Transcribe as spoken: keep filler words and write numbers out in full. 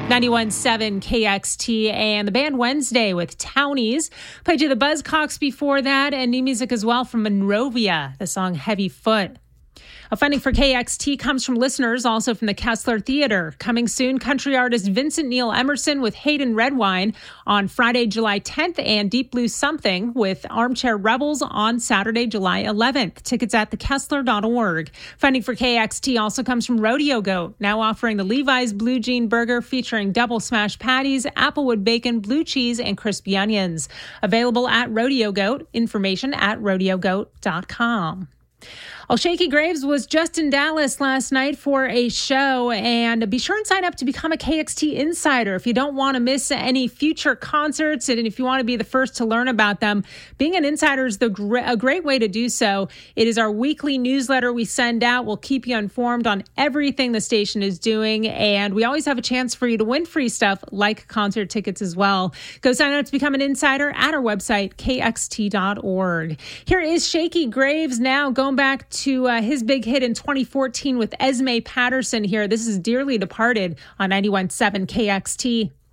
ninety-one point seven K X T and the band Wednesday with Townies. Played you the Buzzcocks before that and new music as well from Monrovia, the song Heavy Foot. A funding for K X T comes from listeners also from the Kessler Theater. Coming soon, country artist Vincent Neil Emerson with Hayden Redwine on Friday, July tenth, and Deep Blue Something with Armchair Rebels on Saturday, July eleventh. Tickets at the kessler dot org. Funding for K X T also comes from Rodeo Goat, now offering the Levi's Blue Jean Burger featuring double smash patties, applewood bacon, blue cheese, and crispy onions. Available at Rodeo Goat. Information at rodeo goat dot com. Well, Shakey Graves was just in Dallas last night for a show, and be sure and sign up to become a K X T Insider if you don't want to miss any future concerts, and if you want to be the first to learn about them. Being an insider is the gr- a great way to do so. It is our weekly newsletter we send out. We'll keep you informed on everything the station is doing, and we always have a chance for you to win free stuff like concert tickets as well. Go sign up to become an insider at our website, K X T dot org. Here is Shakey Graves now, going back to uh, his big hit in twenty fourteen with Esme Patterson here. This is Dearly Departed on ninety-one point seven K X T.